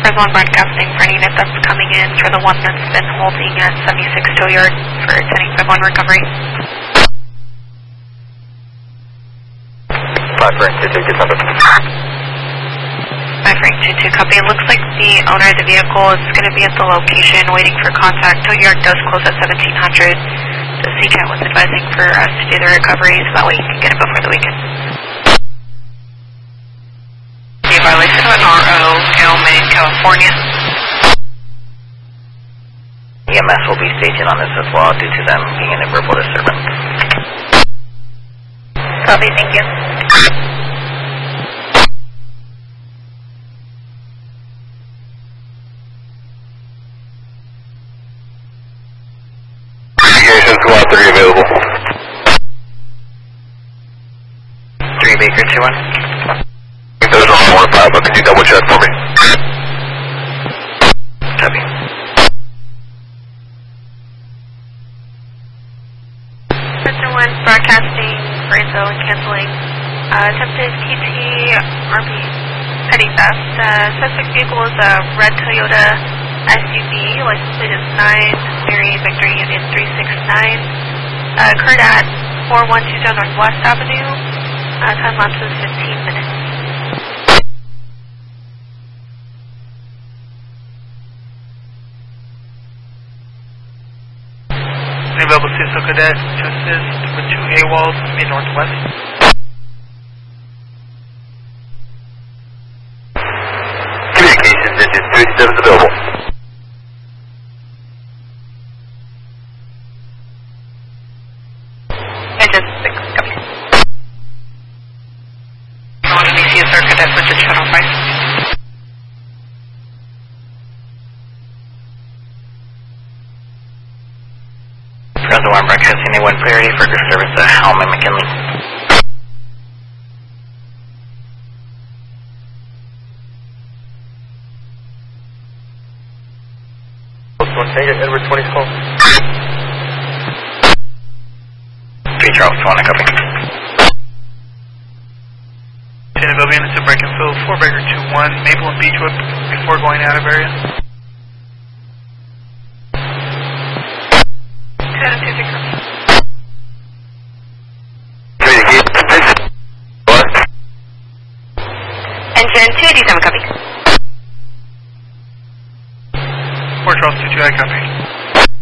Fresno broadcasting for any unit that's coming in for the one that's been holding at 76 Hilliard for 1051 recovery. 5 Frank 22, get number. 5 Frank 22, copy. It looks like the owner of the vehicle is going to be at the location waiting for contact. Hilliard does close at 1700. The CCAT was advising for us to do the recovery so that way you can get it before the weekend. Violation of an RO, Gilman, California. EMS will be staging on this as well due to them being in a verbal disturbance. Copy, thank you. Investigation Squad 3 available. 3 Baker 2-1. There's only 1-5, but could you double check for me? Copy. Fresno 1 broadcasting, Brazo and canceling. Attempted PT RB petty theft. Suspect vehicle is a red Toyota SUV. License plate is 9, Mary Victor Union 369. Occurred at 4120 Northwest Avenue. Time lapse is 15 minutes. Available CISO cadet to assist with 2 AWOLs mid-northwest. Communications engine 37 is available. Engine 6, copy. I want to be CSR cadet for Channel 5. Fresno 1 broadcasting A1 priority for good service at Helm and McKinley. Edward 20 call. 3 Charles 1, copy. Tentative units to break and fill 4 Baker 2-1, Maple and Beechwood before going out of area. Engine 287, copy. 4 Charles 22, I copy.